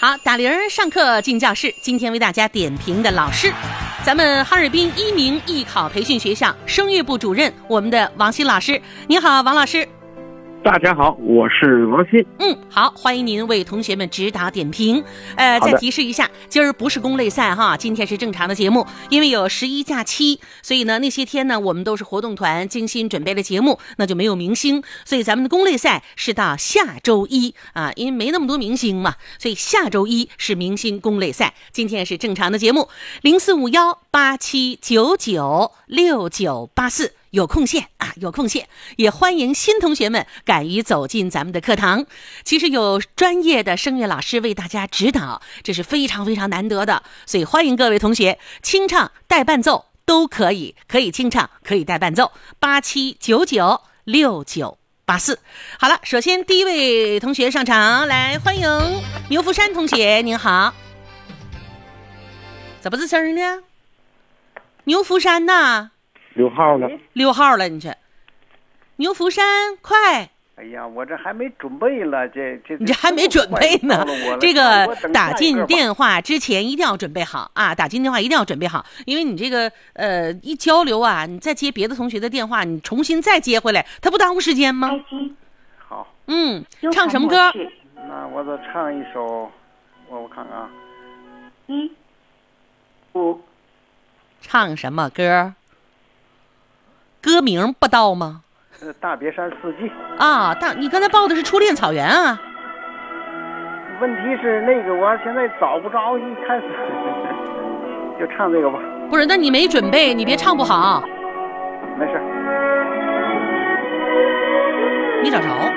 好，打铃上课进教室。今天为大家点评的老师，咱们哈尔滨一鸣艺考培训学校声乐部主任，我们的王鑫老师。你好，王老师。 大家好，我是王鑫。 好，欢迎您为同学们指导点评。再提示一下，今儿不是公类赛哈，今天是正常的节目。因为有11假期，所以呢那些天呢我们都是活动团精心准备的节目，那就没有明星，所以咱们的公类赛是到下周一啊，因为没那么多明星嘛，所以下周一是明星公类赛。今天是正常的节目，045187996984。有空闲啊，有空闲，也欢迎新同学们敢于走进咱们的课堂。其实有专业的声乐老师为大家指导，这是非常非常难得的，所以欢迎各位同学清唱带伴奏都可以，可以清唱，可以带伴奏。87996984。好了，首先第一位同学上场，来欢迎牛福山同学，您好。怎么吱声呢？牛福山呐 6号了 ，6号了，你这牛福山快！ 哎呀，我这还没准备了， 你这还没准备呢。这个打进电话之前一定要准备好啊！打进电话一定要准备好，因为你这个一交流啊，你再接别的同学的电话，你重新再接回来，它不耽误时间吗？ 好， 唱什么歌？ 那我就唱一首，我看看啊 ，5，唱什么歌？歌名不到吗？ 大别山四季啊，你刚才报的是初恋草原啊。 问题是那个我现在找不着，一开始就唱这个吧。 不是，那你没准备，你别唱不好。 没事。 没找着。